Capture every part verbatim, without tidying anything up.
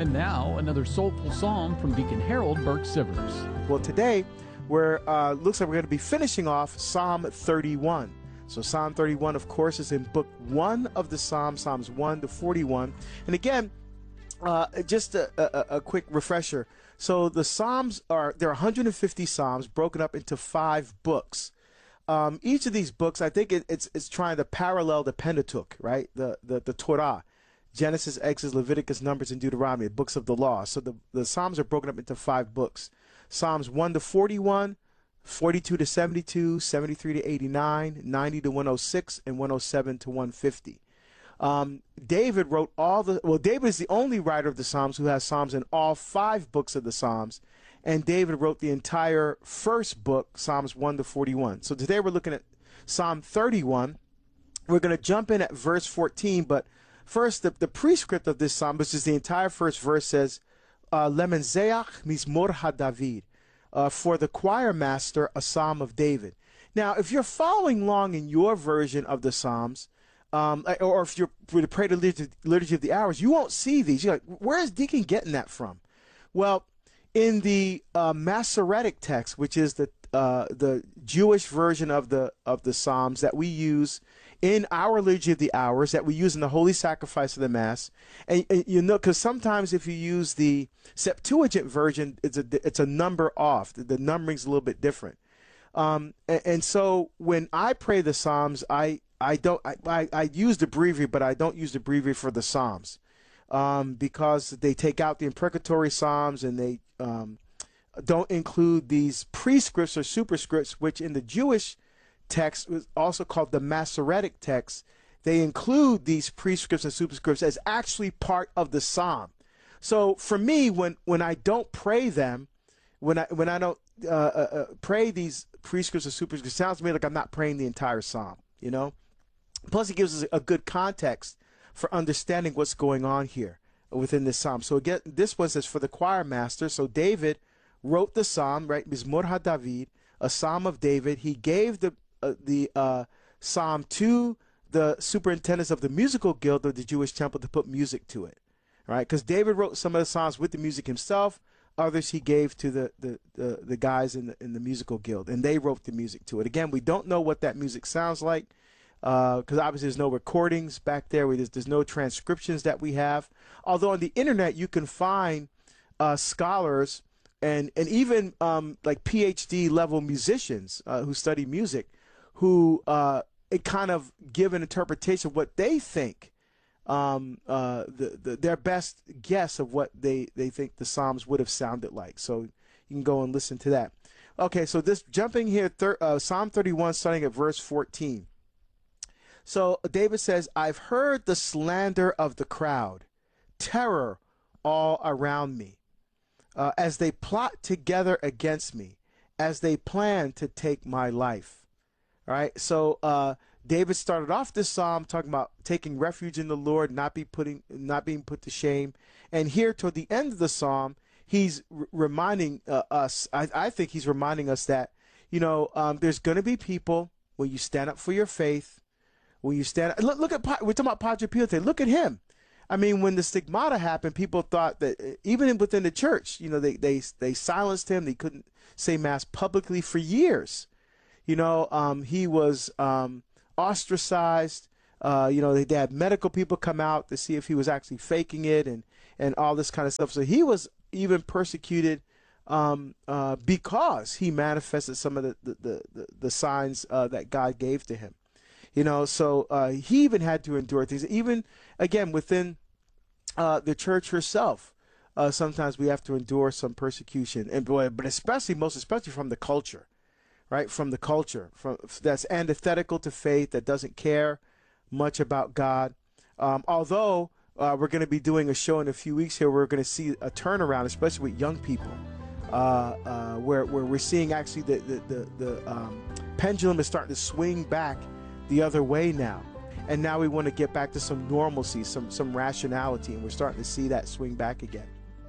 And now, another soulful psalm from Deacon Harold Burke-Sivers. Well, today, we're uh, looks like we're going to be finishing off Psalm thirty-one. So Psalm thirty-one, of course, is in book one of the Psalms, Psalms one to forty-one. And again, uh, just a, a, a quick refresher. So the Psalms are, there are one hundred fifty Psalms broken up into five books. Um, each of these books, I think it, it's it's trying to parallel the Pentateuch, right? The, the, the Torah. Genesis, Exodus, Leviticus, Numbers, and Deuteronomy, books of the law. So the, the Psalms are broken up into five books. Psalms one to forty-one, forty-two to seventy-two, seventy-three to eighty-nine, ninety to one oh six, and one oh seven to one fifty. Um, David wrote all the, well, David is the only writer of the Psalms who has Psalms in all five books of the Psalms. And David wrote the entire first book, Psalms one to forty-one. So today we're looking at Psalm thirty-one. We're going to jump in at verse fourteen, but first, the, the prescript of this psalm, which is the entire first verse, says, uh, Lemenzeach Mizmor HaDavid, uh, for the choir master, a psalm of David. Now, if you're following along in your version of the Psalms, um, or if you're to pray the liturgy, liturgy of the hours, you won't see these. You're like, where is Deacon getting that from? Well, in the uh, Masoretic text, which is the uh, the Jewish version of the of the Psalms that we use in our liturgy of the hours, that we use in the holy sacrifice of the Mass, and, and you know, because sometimes if you use the Septuagint version, it's a it's a number off. The, the numbering's a little bit different. Um, and, and so when I pray the Psalms, I I don't I, I, I use the breviary, but I don't use the breviary for the Psalms um, because they take out the imprecatory Psalms and they um, don't include these prescripts or superscripts, which in the Jewish text was also called the Masoretic text. They include these prescripts and superscripts as actually part of the psalm. So for me, when when I don't pray them, when I when I don't uh, uh, pray these prescripts or superscripts, it sounds to me like I'm not praying the entire psalm. You know. Plus, it gives us a good context for understanding what's going on here within this psalm. So again, this one says for the choir master. So David wrote the psalm, right? Mizmor HaDavid, a psalm of David. He gave the uh, the uh, psalm to the superintendents of the musical guild of the Jewish temple to put music to it, right? Because David wrote some of the psalms with the music himself. Others he gave to the the, the, the guys in the, in the musical guild, and they wrote the music to it. Again, we don't know what that music sounds like because uh, obviously there's no recordings back there. We, there's, there's no transcriptions that we have. Although on the internet you can find uh, scholars and and even um, like P H D level musicians uh, who study music, who uh, it kind of give an interpretation of what they think, um, uh, the, the their best guess of what they, they think the Psalms would have sounded like. So you can go and listen to that. Okay, so this jumping here, thir- uh, Psalm thirty-one, starting at verse fourteen. So David says, I've heard the slander of the crowd, terror all around me, uh, as they plot together against me, as they plan to take my life. All right. So uh, David started off this psalm talking about taking refuge in the Lord, not be putting, not being put to shame. And here toward the end of the psalm, he's r- reminding uh, us, I, I think he's reminding us that, you know, um, there's going to be people when you stand up for your faith, when you stand, look, look at, we're talking about Padre Pio today. Look at him. I mean, when the stigmata happened, people thought that even within the church, you know, they, they, they silenced him. They couldn't say mass publicly for years. You know, um, he was um, ostracized. Uh, you know, they, they had medical people come out to see if he was actually faking it and, and all this kind of stuff. So he was even persecuted um, uh, because he manifested some of the, the, the, the signs uh, that God gave to him. You know, so uh, he even had to endure things. Even, again, within uh, the church herself, uh, sometimes we have to endure some persecution. And boy, but especially, most especially from the culture, right? From the culture from that's antithetical to faith, that doesn't care much about God. Um, although uh, we're going to be doing a show in a few weeks here, we're going to see a turnaround, especially with young people, uh, uh, where, where we're seeing actually the, the, the, the um, pendulum is starting to swing back the other way now. And now we want to get back to some normalcy, some some rationality, and we're starting to see that swing back again.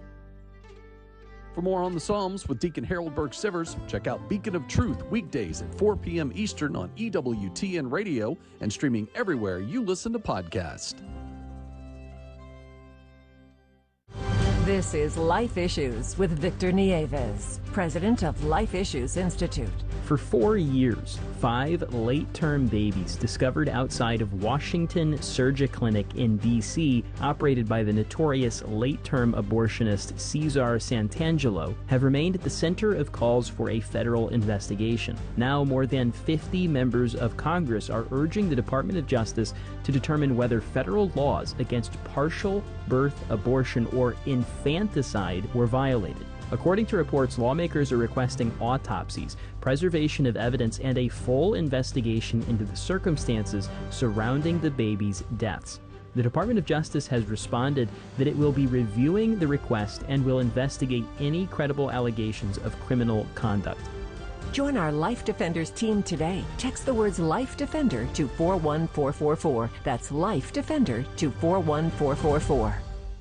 For more on the Psalms with Deacon Harold Burke-Sivers, check out Beacon of Truth weekdays at four p.m. Eastern on E W T N Radio and streaming everywhere you listen to podcasts. This is Life Issues with Victor Nieves, president of Life Issues Institute. For four years, five late-term babies discovered outside of Washington Surgery Clinic in D C, operated by the notorious late-term abortionist Cesar Santangelo, have remained at the center of calls for a federal investigation. Now, more than fifty members of Congress are urging the Department of Justice to determine whether federal laws against partial birth abortion or infanticide were violated. According to reports, lawmakers are requesting autopsies, preservation of evidence, and a full investigation into the circumstances surrounding the babies' deaths. The Department of Justice has responded that it will be reviewing the request and will investigate any credible allegations of criminal conduct. Join our Life Defenders team today. Text the words Life Defender to four one four four four. That's Life Defender to four one four four four.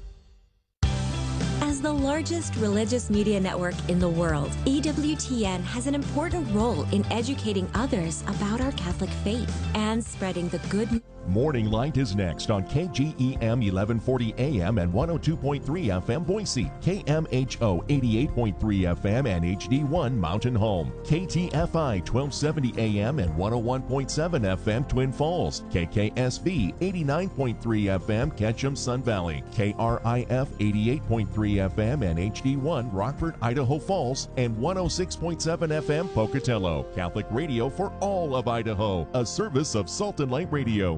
As the largest religious media network in the world, E W T N has an important role in educating others about our Catholic faith and spreading the good. Morning Light is next on K G E M eleven forty A M and one oh two point three F M Boise, K M H O eighty-eight point three F M and H D one Mountain Home, K T F I twelve seventy A M and one oh one point seven F M Twin Falls, K K S V eighty-nine point three F M Ketchum Sun Valley, K R I F eighty-eight point three F M and H D one Rockford, Idaho Falls, and one oh six point seven F M Pocatello. Catholic radio for all of Idaho, a service of Salt and Light Radio.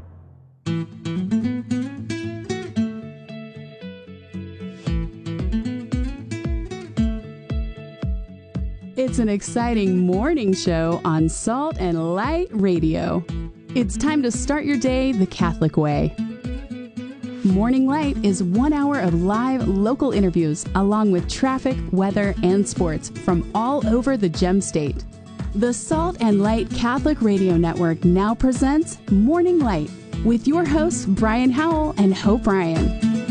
It's an exciting morning show on Salt and Light Radio. It's time to start your day the Catholic way. Morning Light is one hour of live local interviews along with traffic, weather, and sports from all over the Gem State. The Salt and Light Catholic Radio Network now presents Morning Light with your hosts Brian Howell and Hope Ryan.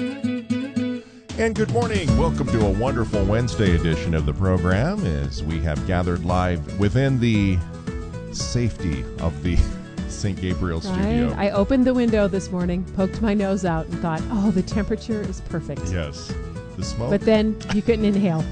And good morning. Welcome to a wonderful Wednesday edition of the program as we have gathered live within the safety of the Saint Gabriel right. studio. I opened the window this morning, poked my nose out, and thought, oh, the temperature is perfect. Yes. The smoke. But then you couldn't inhale.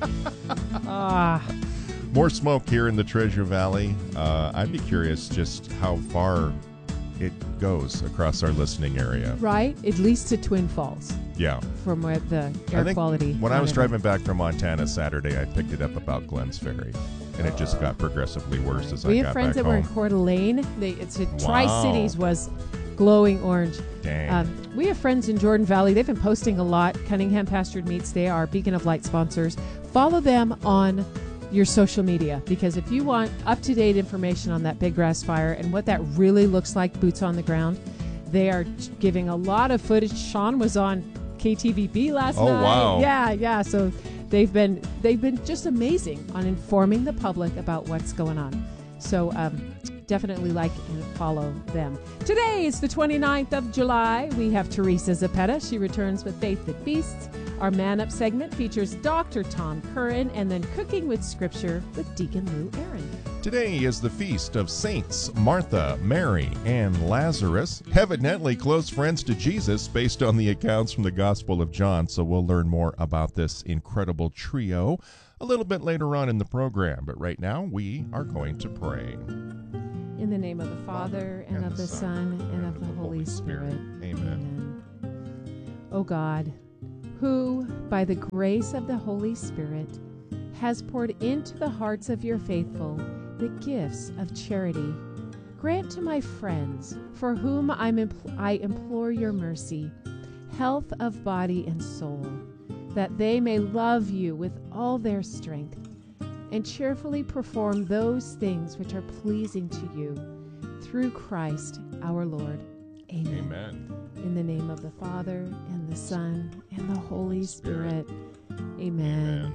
ah. More smoke here in the Treasure Valley. Uh, I'd be curious just how far it goes across our listening area. Right? At least to Twin Falls. Yeah. From where the air I think quality. When I was driving back from Montana Saturday, I picked it up about Glens Ferry. And it just got progressively worse as we I got back home. We have friends that were in Coeur d'Alene. They, it's a, Wow. Tri-Cities was glowing orange. Dang. Um, we have friends in Jordan Valley. They've been posting a lot. Cunningham Pastured Meats. They are Beacon of Light sponsors. Follow them on your social media, because if you want up-to-date information on that big grass fire and what that really looks like, boots on the ground, they are giving a lot of footage. Sean was on K T V B last Oh, night. wow. Yeah, yeah. So they've been they've been just amazing on informing the public about what's going on. So um, definitely like and follow them. Today is the twenty-ninth of July. We have Teresa Zapeta. She returns with Faith That Feasts. Our Man Up segment features Doctor Tom Curran, and then Cooking with Scripture with Deacon Lou Aaron. Today is the feast of Saints Martha, Mary, and Lazarus, evidently close friends to Jesus based on the accounts from the Gospel of John, so we'll learn more about this incredible trio a little bit later on in the program. But right now, we are going to pray. In the name of the Father, and, and of the Son, Son and of the Holy, Holy Spirit. Spirit. Amen. Amen. O God, who, by the grace of the Holy Spirit, has poured into the hearts of your faithful the gifts of charity, grant to my friends, for whom I'm impl- I implore your mercy, health of body and soul, that they may love you with all their strength, and cheerfully perform those things which are pleasing to you, through Christ our Lord. Amen. Amen. In the name of the Father, and the Son, and the Holy Spirit. Amen.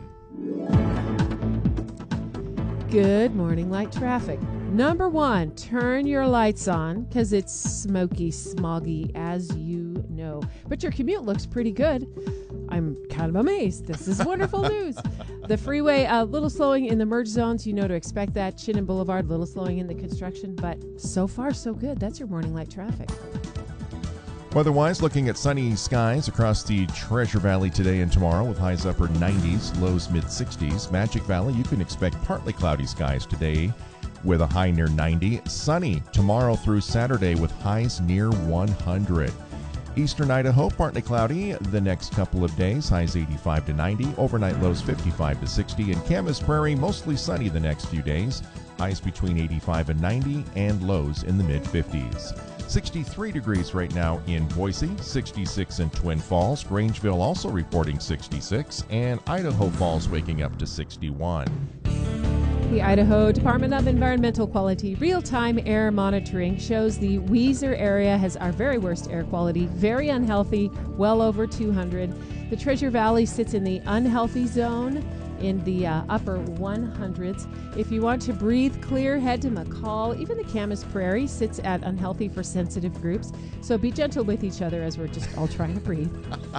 Amen. Good morning, light traffic. Number one, turn your lights on, because it's smoky, smoggy, as you know. But your commute looks pretty good. I'm kind of amazed. This is wonderful news. The freeway, a uh, little slowing in the merge zones. You know to expect that. Chinnen Boulevard, little slowing in the construction. But so far, so good. That's your morning light traffic. Weather-wise, looking at sunny skies across the Treasure Valley today and tomorrow with highs upper nineties, lows mid-sixties. Magic Valley, you can expect partly cloudy skies today with a high near ninety. Sunny tomorrow through Saturday with highs near one hundred. Eastern Idaho, partly cloudy the next couple of days, highs eighty-five to ninety. Overnight lows fifty-five to sixty. And Camas Prairie, mostly sunny the next few days, highs between eighty-five and ninety, and lows in the mid-fifties. sixty-three degrees right now in Boise, sixty-six in Twin Falls. Grangeville also reporting sixty-six, and Idaho Falls waking up to sixty-one. The Idaho Department of Environmental Quality real-time air monitoring shows the Weiser area has our very worst air quality, very unhealthy, well over two hundred. The Treasure Valley sits in the unhealthy zone in the uh, upper one hundreds. If you want to breathe clear, head to McCall. Even the Camas Prairie sits at unhealthy for sensitive groups. So be gentle with each other as we're just all trying to breathe.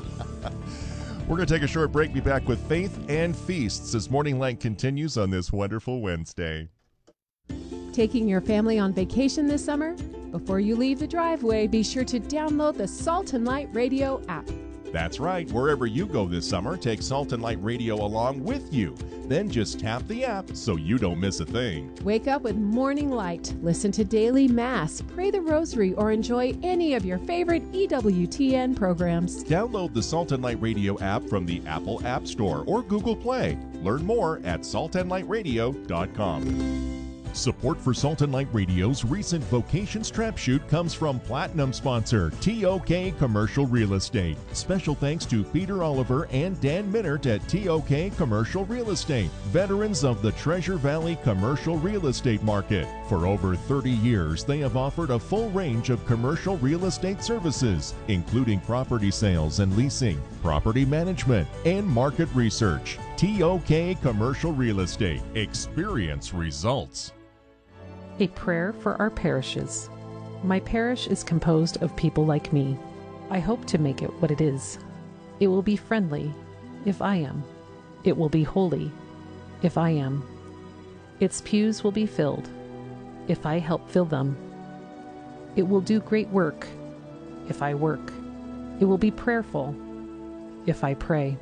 We're going to take a short break, be back with Faith and Feasts as Morning Light continues on this wonderful Wednesday. Taking your family on vacation this summer? Before you leave the driveway, be sure to download the Salt and Light Radio app. That's right. Wherever you go this summer, take Salt and Light Radio along with you. Then just tap the app so you don't miss a thing. Wake up with Morning Light, listen to Daily Mass, pray the Rosary, or enjoy any of your favorite E W T N programs. Download the Salt and Light Radio app from the Apple App Store or Google Play. Learn more at salt and light radio dot com. Support for Salt and Light Radio's recent Vocations Trap Shoot comes from Platinum sponsor T O K Commercial Real Estate. Special thanks to Peter Oliver and Dan Minert at T O K Commercial Real Estate, veterans of the Treasure Valley commercial real estate market. For over thirty years, they have offered a full range of commercial real estate services, including property sales and leasing, property management, and market research. T O K Commercial Real Estate. Experience results. A prayer for our parishes. My parish is composed of people like me. I hope to make it what it is. It will be friendly, if I am. It will be holy, if I am. Its pews will be filled, if I help fill them. It will do great work, if I work. It will be prayerful, if I pray.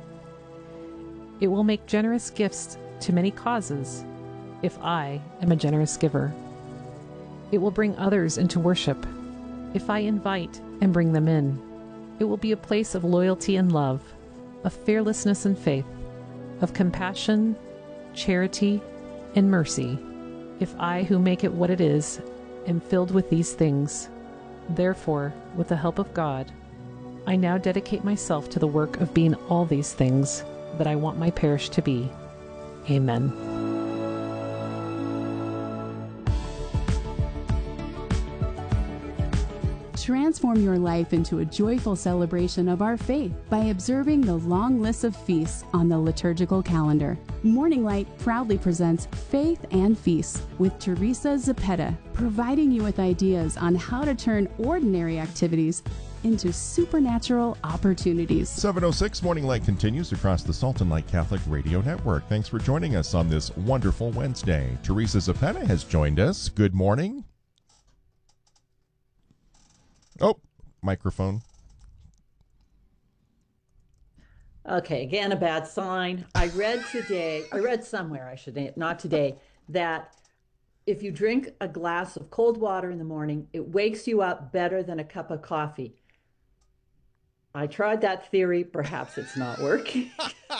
It will make generous gifts to many causes, if I am a generous giver. It will bring others into worship, if I invite and bring them in. It will be a place of loyalty and love, of fearlessness and faith, of compassion, charity, and mercy, if I, who make it what it is, am filled with these things. Therefore, with the help of God, I now dedicate myself to the work of being all these things that I want my parish to be. Amen. Transform your life into a joyful celebration of our faith by observing the long list of feasts on the liturgical calendar. Morning Light proudly presents Faith and Feasts with Teresa Zepeda, providing you with ideas on how to turn ordinary activities into supernatural opportunities. seven oh six Morning Light continues across the Salt and Light Catholic Radio Network. Thanks for joining us on this wonderful Wednesday. Teresa Zepeda has joined us. Good morning. Oh, microphone. Okay, again, a bad sign. I read today, I read somewhere, I should, not today, that if you drink a glass of cold water in the morning, it wakes you up better than a cup of coffee. I tried that theory. Perhaps it's not working.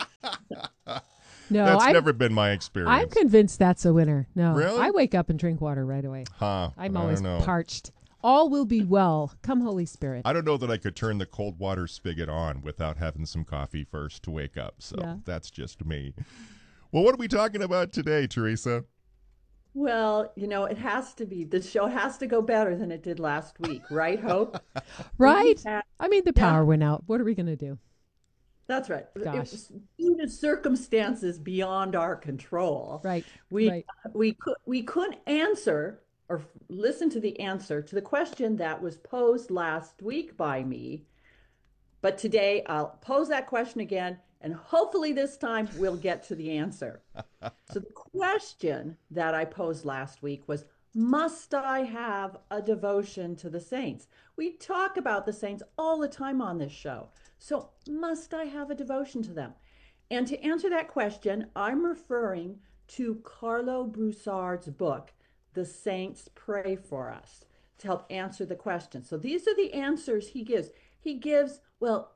No, that's I'm, never been my experience. I'm convinced that's a winner. No, really? I wake up and drink water right away. Huh? I'm I always don't know. parched. All will be well. Come, Holy Spirit. I don't know that I could turn the cold water spigot on without having some coffee first to wake up. So Yeah. that's just me. Well, what are we talking about today, Teresa? Well, you know, it has to be, the show has to go better than it did last week, right, Hope? Right? We had- I mean, the Yeah. power went out. What are we going to do? That's right. Gosh. It was due to circumstances beyond our control. Right. We right. we could we couldn't answer or listen to the answer to the question that was posed last week by me. But today I'll pose that question again, and hopefully this time we'll get to the answer. So the question that I posed last week was, must I have a devotion to the saints? We talk about the saints all the time on this show. So must I have a devotion to them? And to answer that question, I'm referring to Carlo Broussard's book, The Saints Pray for Us, to help answer the question. So these are the answers he gives. He gives, well,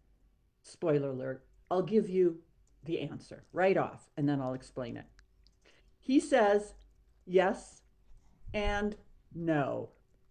spoiler alert, I'll give you the answer right off, and then I'll explain it. He says yes and no.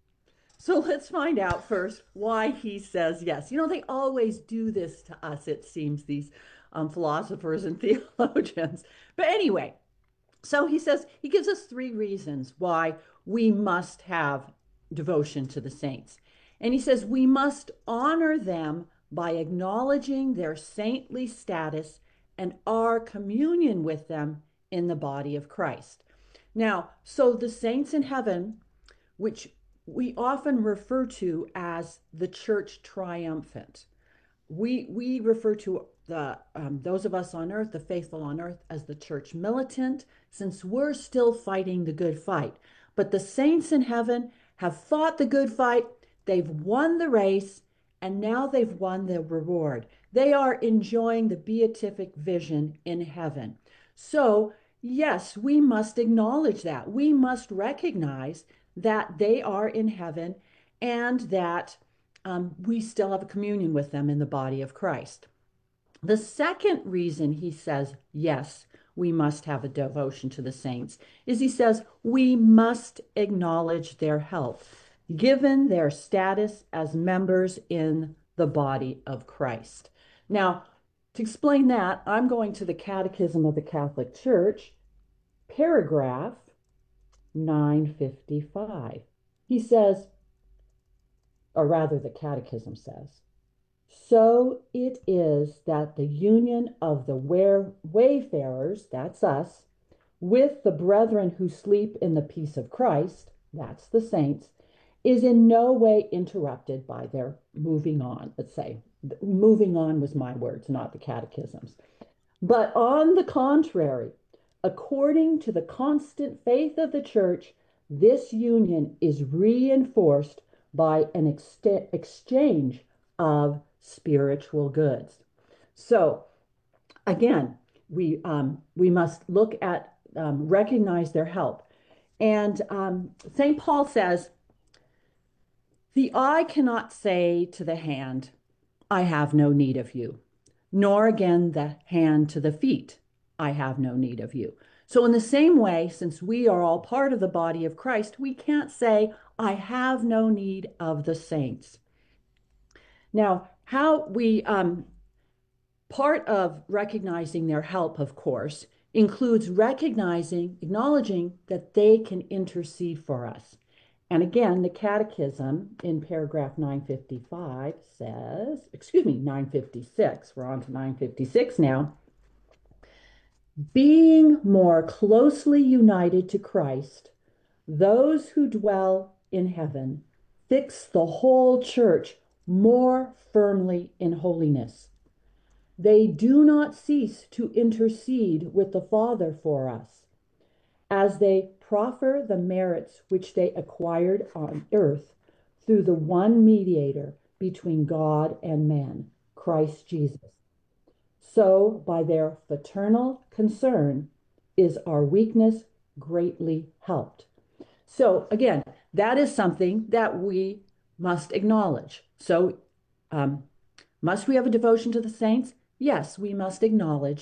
So let's find out first why he says yes. You know, they always do this to us, it seems, these um, philosophers and theologians. But anyway, so he says, he gives us three reasons why we must have devotion to the saints. And he says we must honor them by acknowledging their saintly status and our communion with them in the body of Christ. Now, so the saints in heaven, which we often refer to as the church triumphant, we we refer to the um, those of us on earth, the faithful on earth, as the church militant, since we're still fighting the good fight. But the saints in heaven have fought the good fight, they've won the race, and now they've won the reward. They are enjoying the beatific vision in heaven. So, yes, we must acknowledge that. We must recognize that they are in heaven and that um, we still have a communion with them in the body of Christ. The second reason he says, yes, we must have a devotion to the saints, is he says we must acknowledge their help, given their status as members in the body of Christ. Now, to explain that, I'm going to the Catechism of the Catholic Church, paragraph nine fifty-five. He says, or rather the Catechism says, so it is that the union of the wayfarers, that's us, with the brethren who sleep in the peace of Christ, that's the saints, is in no way interrupted by their moving on. Let's say, moving on was my words, not the Catechism's. But on the contrary, according to the constant faith of the Church, this union is reinforced by an ex- exchange of spiritual goods. So, again, we um, we must look at, um, recognize their help. And um, Saint Paul says, the eye cannot say to the hand, I have no need of you, nor again the hand to the feet, I have no need of you. So in the same way, since we are all part of the body of Christ, we can't say, I have no need of the saints. Now, how we, um, part of recognizing their help, of course, includes recognizing, acknowledging that they can intercede for us. And again, the Catechism in paragraph nine fifty-five says, excuse me, nine fifty-six, we're on to nine fifty-six now. Being more closely united to Christ, those who dwell in heaven fix the whole church more firmly in holiness. They do not cease to intercede with the Father for us, as they proffer the merits which they acquired on earth through the one mediator between God and man, Christ Jesus. So, by their fraternal concern, is our weakness greatly helped. So, again, that is something that we must acknowledge. So, um, must we have a devotion to the saints? Yes, we must acknowledge